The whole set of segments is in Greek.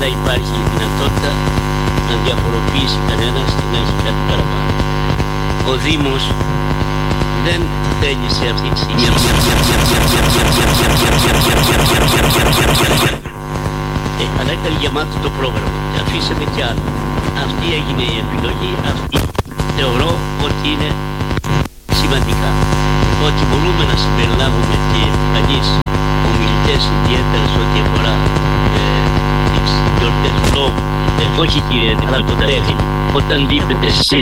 υπάρχει δυνατότητα να διαφοροποιήσει κανένας και να έχει κάτι παραπάνω. Ο Δήμος δεν θέλησε αυτή τη στιγμή. Αλλά ήταν γεμάτο το πρόγραμμα και αφήσαμε κι άλλο. Αυτή έγινε η επιλογή, αυτή θεωρώ ότι είναι σημαντικά. Ότι μπορούμε να συμπεριλάβουμε και κανείς ομιλητές ιδιαίτερα σε ό,τι αφορά τις γιορτές του λόγου. Όχι κύριε Δήμαρχε, όταν δείτε εσείς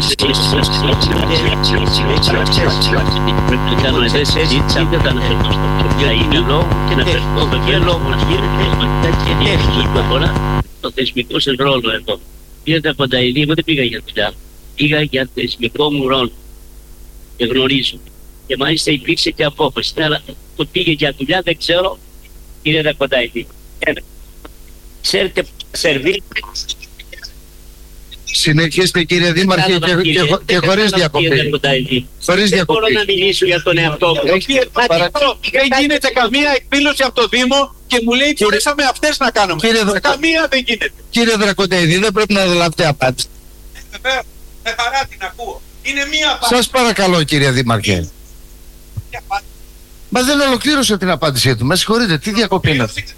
πρέπει να κάνουμε συζήτηση, δεν θα αναφερθώ στο ποιο είναι λόγο και να φερθώ στο ποιο λόγο γίνεται και εύχη αφορά το θεσμικό σας ρόλο εδώ. Κύριε Τρακονταηδή, εγώ δεν πήγα για δουλειά, πήγα για θεσμικό μου ρόλο και γνωρίζω. Και μάλιστα υπήρξε και απόφαση, αλλά το πήγε για δουλειά δεν ξέρω, κύριε Τρακονταηδή. Ξέρετε, σερβί. Συνεχίστε κύριε Δήμαρχε και χωρίς διακοπή. Δεν μπορώ να μιλήσω για τον εαυτό μου. Δεν γίνεται καμία εκδήλωση από το Δήμο και μου λέει μπορέσαμε αυτές να κάνουμε. Καμία δεν γίνεται. Κύριε Τρακονταηδή, δεν πρέπει να λάβετε απάντηση. Βεβαίως, με χαρά την ακούω. Είναι μία απάντηση. Σας παρακαλώ κύριε Δήμαρχε. Μα δεν ολοκλήρωσε την απάντησή του. Με συγχωρείτε, τι διακοπή είναι αυτή.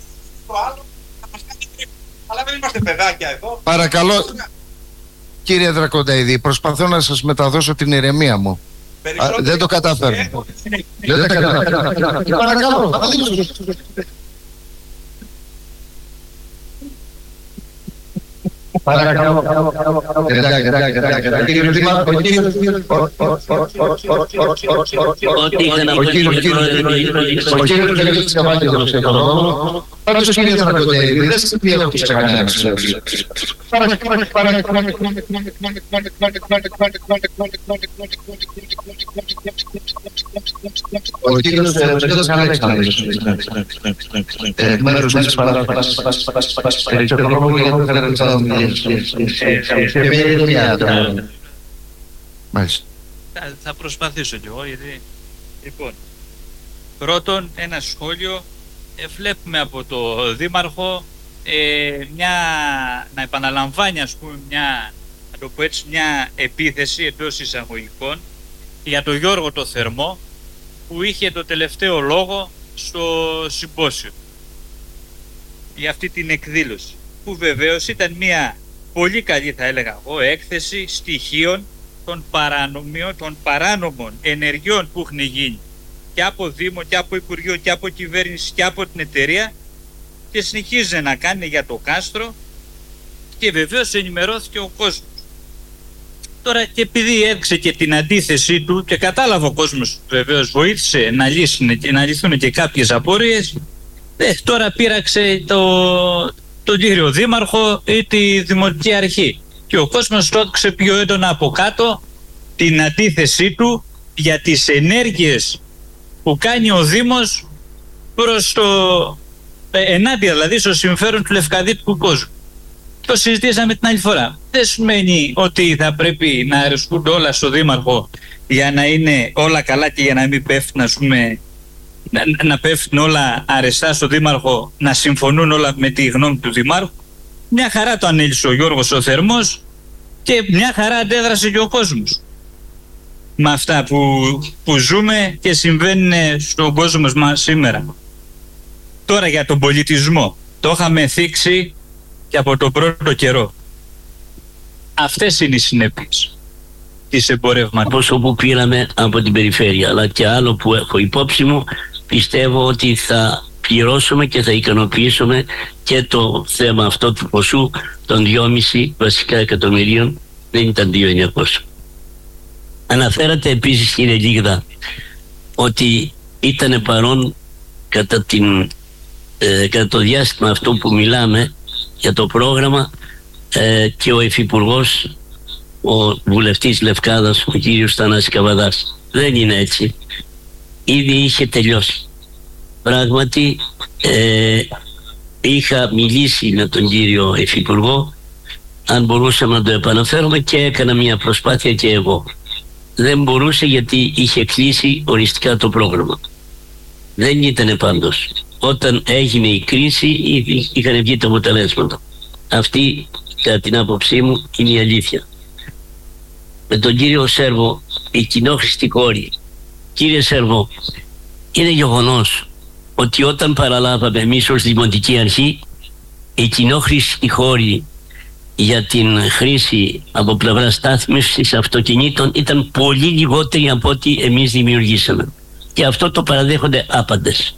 Αλλά δεν είμαστε παιδάκια εδώ. Παρακαλώ. Κύριε Τρακονταηδή, προσπαθώ να σας μεταδώσω την ηρεμία μου. Δεν το καταφέρνω. Δεν το καταφέρνω. Παρακαλώ. Παρακαλώ. Πάντως κύριε Τρακονταηδή, δεν σας διέχω σε κανένα εξέλιξη. Ο κύριος Αλέξανδρος, εκ μέρους της παράδοσης, θα προσπαθήσω κι εγώ, γιατί λοιπόν, πρώτον ένα σχόλιο. Βλέπουμε από το Δήμαρχο να επαναλαμβάνει, ας πούμε, να το πω έτσι, μια επίθεση εντός εισαγωγικών για τον Γιώργο το Θερμό, που είχε το τελευταίο λόγο στο συμπόσιο για αυτή την εκδήλωση, που βεβαίως ήταν μια πολύ καλή, θα έλεγα εγώ, έκθεση στοιχείων των παράνομων ενεργειών που έχουν γίνει και από Δήμο και από Υπουργείο και από κυβέρνηση και από την εταιρεία, και συνεχίζει να κάνει για το κάστρο, και βεβαίως ενημερώθηκε ο κόσμος. Τώρα, και επειδή έδειξε και την αντίθεσή του και κατάλαβε ο κόσμος, βεβαίως βοήθησε να λυθούν και κάποιες απορίες, τώρα πείραξε τον κύριο Δήμαρχο ή τη Δημοτική Αρχή, και ο κόσμος το έδειξε πιο έντονα από κάτω την αντίθεσή του για τις ενέργειες που κάνει ο Δήμος προς το ενάντια, δηλαδή στο συμφέρον του λευκαδίτικου κόσμου. Το συζητήσαμε την άλλη φορά. Δεν σημαίνει ότι θα πρέπει να αρεσκούνται όλα στο Δήμαρχο για να είναι όλα καλά και για να μην πέφτουν, ας πούμε, να πέφτουν όλα αρεστά στο Δήμαρχο, να συμφωνούν όλα με τη γνώμη του Δημάρχου. Μια χαρά το ανέλησε ο Γιώργος ο Θερμός και μια χαρά αντέδρασε και ο κόσμος με αυτά που ζούμε και συμβαίνουν στον κόσμο μας σήμερα. Τώρα για τον πολιτισμό, το είχαμε θίξει και από το πρώτο καιρό. Αυτές είναι οι συνέπειες της εμπορεύματος. Πόσο που πήραμε από την περιφέρεια, αλλά και άλλο που έχω υπόψη μου, πιστεύω ότι θα πληρώσουμε και θα ικανοποιήσουμε και το θέμα αυτό του ποσού των 2,5 βασικά εκατομμυρίων, δεν ήταν 2.900. Αναφέρατε επίσης, κύριε Λίγδα, ότι ήταν παρόν κατά το διάστημα αυτό που μιλάμε για το πρόγραμμα και ο Υφυπουργός, ο βουλευτής Λευκάδας, ο κύριος Θανάσης Καβαδάς. Δεν είναι έτσι. Ήδη είχε τελειώσει. Πράγματι είχα μιλήσει με τον κύριο Υφυπουργό αν μπορούσαμε να το επαναφέρουμε, και έκανα μια προσπάθεια και εγώ. Δεν μπορούσε, γιατί είχε κλείσει οριστικά το πρόγραμμα. Δεν ήταν πάντως. Όταν έγινε η κρίση είχαν βγει τα αποτελέσματα. Αυτή, κατά την άποψή μου, είναι η αλήθεια. Με τον κύριο Σέρβο, η κοινόχρηστη κόρη. Κύριε Σέρβο, είναι γεγονός ότι όταν παραλάβαμε εμείς ως Δημοτική Αρχή, η κοινόχρηστη χώρη για την χρήση από πλευρά στάθμευσης αυτοκινήτων ήταν πολύ λιγότερη από ό,τι εμείς δημιουργήσαμε. Και αυτό το παραδέχονται άπαντες.